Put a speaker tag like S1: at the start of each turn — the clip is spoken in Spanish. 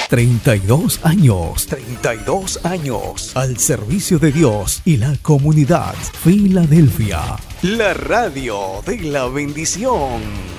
S1: 32 años. 32 años. Al servicio de Dios y la comunidad. Filadelfia. La radio de la bendición.